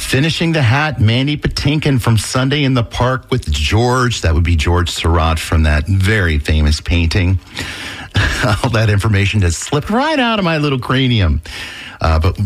Finishing the hat, Mandy Patinkin from Sunday in the Park with George. That would be George Seurat from that very famous painting. All that information has slipped right out of my little cranium. But